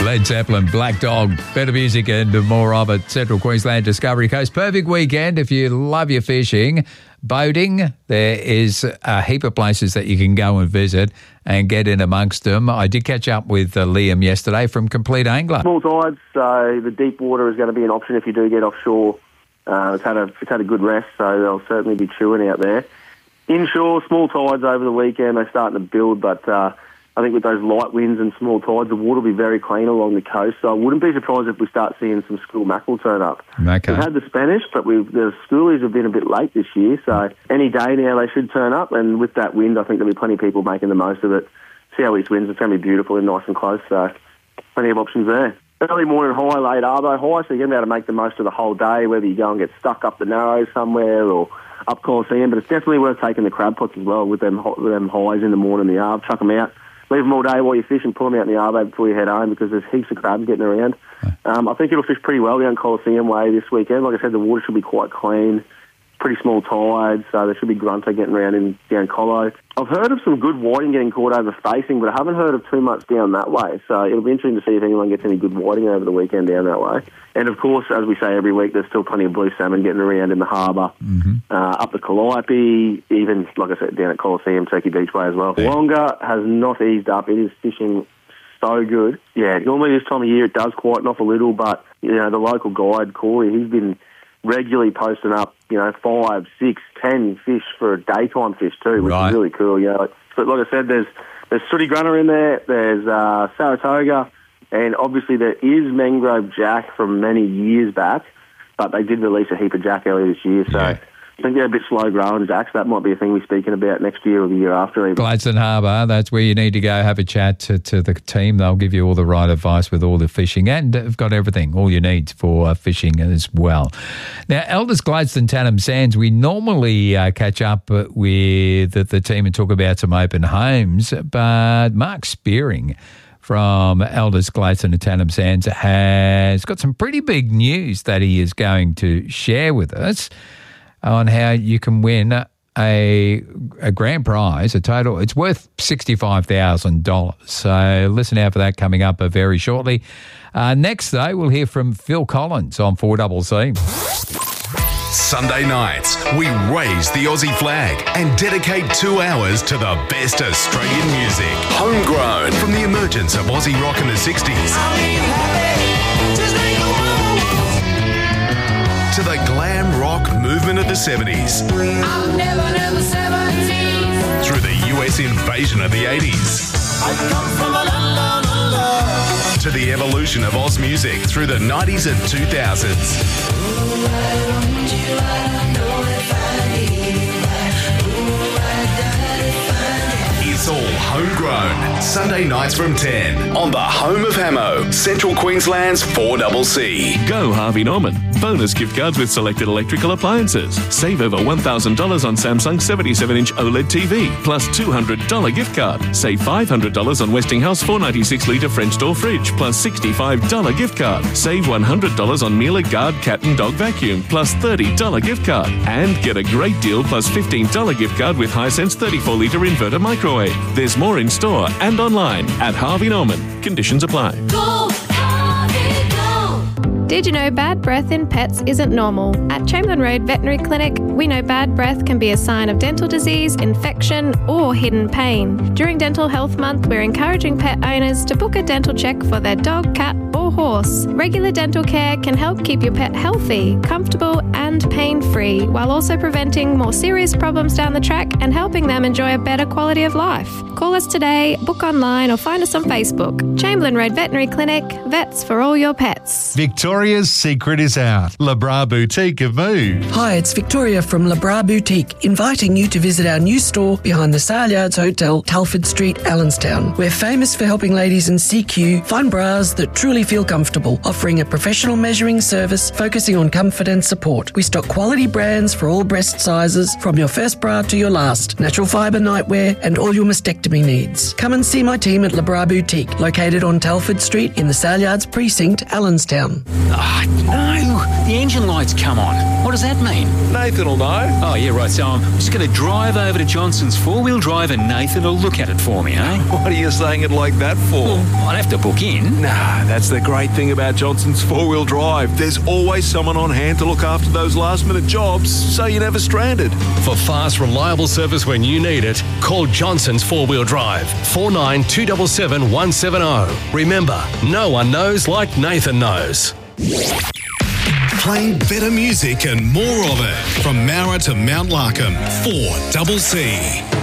Led Zeppelin, Black Dog, better music and more of it. Central Queensland Discovery Coast. Perfect weekend if you love your fishing. Boating, there is a heap of places that you can go and visit and get in amongst them. I did catch up with Liam yesterday from Complete Angler. Small tides, so the deep water is going to be an option if you do get offshore. It's had a good rest, so they'll certainly be chewing out there. Inshore, small tides over the weekend, they're starting to build, but I think with those light winds and small tides, the water will be very clean along the coast. So I wouldn't be surprised if we start seeing some school mackerel turn up. Okay. We've had the Spanish, but the schoolies have been a bit late this year. So any day now they should turn up. And with that wind, I think there'll be plenty of people making the most of it. See how east winds. It's going to be beautiful and nice and close. So plenty of options there. Early morning high, late arvo high. So you're going to be able to make the most of the whole day, whether you go and get stuck up the Narrows somewhere or up Coliseum. But it's definitely worth taking the crab pots as well with them highs in the morning, the arb. Chuck them out. Leave them all day while you fish and pull them out in the arvo before you head home because there's heaps of crabs getting around. I think it'll fish pretty well down Coliseum Way this weekend. Like I said, the water should be quite clean. Pretty small tides, so there should be grunter getting around down Colo. I've heard of some good whiting getting caught over facing, but I haven't heard of too much down that way. So it'll be interesting to see if anyone gets any good whiting over the weekend down that way. And of course, as we say every week, there's still plenty of blue salmon getting around in the harbour, up the Calliope, even, like I said, down at Coliseum, Turkey Beach Way as well. Wonga has not eased up. It is fishing so good. Yeah, normally this time of year it does quieten off a little, but you know the local guide, Corey, he's been regularly posting up, 5, 6, 10 fish for a daytime fish too, which is really cool. But like I said, there's sooty grunter in there, there's Saratoga, and obviously there is mangrove jack from many years back, but they did release a heap of jack earlier this year, so I think they're a bit slow growing jacks. That might be a thing we're speaking about next year or the year after even. Gladstone Harbour, that's where you need to go have a chat to the team. They'll give you all the right advice with all the fishing and have got everything, all you need for fishing as well. Now, Elders Gladstone Tannum Sands, we normally catch up with the team and talk about some open homes, but Mark Spearing from Elders Gladstone and Tannum Sands has got some pretty big news that he is going to share with us on how you can win a grand prize, a total. It's worth $65,000. So listen out for that coming up very shortly. Next, though, we'll hear from Phil Collins on 4CC. Sunday nights, we raise the Aussie flag and dedicate 2 hours to the best Australian music. Homegrown from the emergence of Aussie rock in the 60s. To the glam rock movement of the 70s. I'm never in the 70s. Through the US invasion of the 80s. I come from a London. To the evolution of Oz music through the 90s and 2000s. It's all homegrown. Sunday nights from 10 on the home of Hamo, Central Queensland's 4CC. Go Harvey Norman. Bonus gift cards with selected electrical appliances. Save over $1,000 on Samsung 77-inch OLED TV, plus $200 gift card. Save $500 on Westinghouse 496-litre French door fridge, plus $65 gift card. Save $100 on Miele Guard cat and dog vacuum, plus $30 gift card. And get a great deal plus $15 gift card with Hisense 34-litre inverter microwave. There's more in store and online at Harvey Norman. Conditions apply. Go, Harvey, go. Did you know bad breath in pets isn't normal? At Chamberlain Road Veterinary Clinic, we know bad breath can be a sign of dental disease, infection, or hidden pain. During Dental Health Month, we're encouraging pet owners to book a dental check for their dog, cat, or horse. Regular dental care can help keep your pet healthy, comfortable, and pain-free, while also preventing more serious problems down the track and helping them enjoy a better quality of life. Call us today, book online, or find us on Facebook. Chamberlain Road Veterinary Clinic, vets for all your pets. Victoria's secret is out. La Bra Boutique have moved. Hi, it's Victoria from La Bra Boutique, inviting you to visit our new store behind the Sale Yards Hotel, Telford Street, Allenstown. We're famous for helping ladies in CQ find bras that truly feel comfortable, offering a professional measuring service focusing on comfort and support. We stock quality brands for all breast sizes, from your first bra to your last, natural fibre nightwear, and all your mastectomy needs. Come and see my team at La Bra Boutique, located on Telford Street in the Sale Yards Precinct, Allenstown. No, the engine light's come on. What does that mean? Nathan will know. Oh, yeah, right, so I'm just going to drive over to Johnson's four-wheel drive and Nathan will look at it for me, eh? What are you saying it like that for? Well, I'd have to book in. Nah, that's the great thing about Johnson's four-wheel drive. There's always someone on hand to look after those last-minute jobs, so you're never stranded. For fast, reliable service when you need it, call Johnson's Four-Wheel Drive, 49 277 170. Remember, no one knows like Nathan knows. Playing better music and more of it from Mara to Mount Larkham. 4CC.